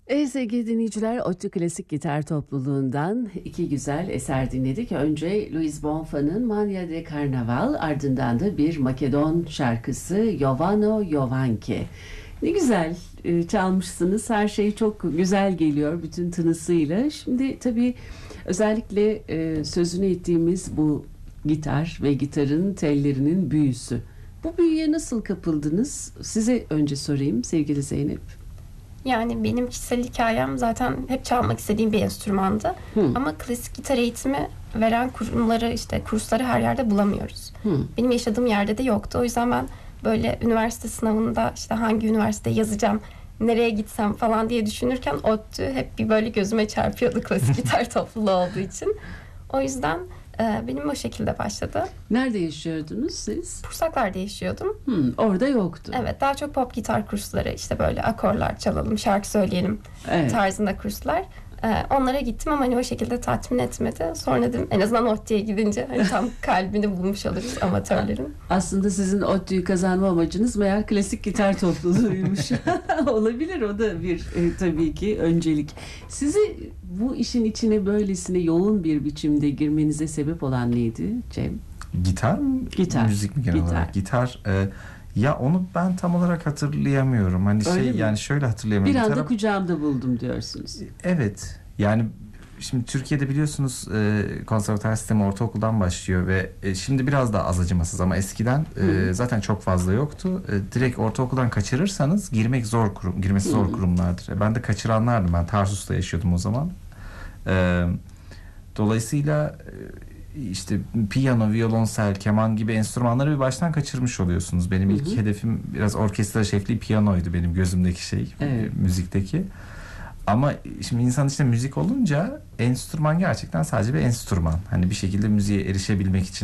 Sevgili dinleyiciler, ODTÜ Klasik Gitar Topluluğundan iki güzel eser dinledik. Önce Luis Bonfa'nın Mania de Carnaval, ardından da bir Makedon şarkısı Jovano Jovanke. Ne güzel çalmışsınız. Her şey çok güzel geliyor bütün tınısıyla. Şimdi tabii özellikle sözünü ettiğimiz bu gitar ve gitarın tellerinin büyüsü. Bu büyüye nasıl kapıldınız? Size önce sorayım sevgili Zeynep. Yani benim kişisel hikayem zaten hep çalmak istediğim bir enstrümandı. Ama klasik gitar eğitimi veren kurumları, işte kursları her yerde bulamıyoruz. Benim yaşadığım yerde de yoktu. O yüzden ben böyle üniversite sınavında işte hangi üniversite yazacağım, nereye gitsem falan diye düşünürken ODTÜ hep bir böyle gözüme çarpıyordu klasik gitar topluluğu olduğu için. O yüzden benim o şekilde başladı. Nerede yaşıyordunuz siz? Pursaklar'da yaşıyordum. Orada yoktu. Evet, daha çok pop gitar kursları, işte böyle akorlar çalalım, şarkı söyleyelim tarzında kurslar. Onlara gittim ama hani o şekilde tatmin etmedi. Sonra dedim en azından ODTÜ'ye gidince hani tam kalbini bulmuş oluruz amatörlerin. Aslında sizin ODTÜ'yü kazanma amacınız meğer klasik gitar topluluğuymuş. Olabilir, o da bir tabii ki öncelik. Sizi bu işin içine böylesine yoğun bir biçimde girmenize sebep olan neydi Cem? Gitar mı? Gitar. Müzik mi genel olarak? Gitar. Ya onu ben tam olarak hatırlayamıyorum. Hani yani şöyle hatırlayamıyorum. Bir anda kucağımda buldum diyorsunuz. Evet. Yani şimdi Türkiye'de biliyorsunuz konservatuar sistemi ortaokuldan başlıyor ve şimdi biraz daha az acımasız ama eskiden zaten çok fazla yoktu. Direkt ortaokuldan kaçırırsanız girmesi zor kurumlardır. Ben de kaçıranlardım. Ben Tarsus'ta yaşıyordum o zaman. Dolayısıyla işte piyano, violonsel, keman gibi enstrümanları bir baştan kaçırmış oluyorsunuz. Benim ilk hedefim biraz orkestra şefliği, piyanoydu benim gözümdeki şey, müzikteki. Ama şimdi insan içinde müzik olunca enstrüman gerçekten sadece bir enstrüman. Hani bir şekilde müziğe erişebilmek için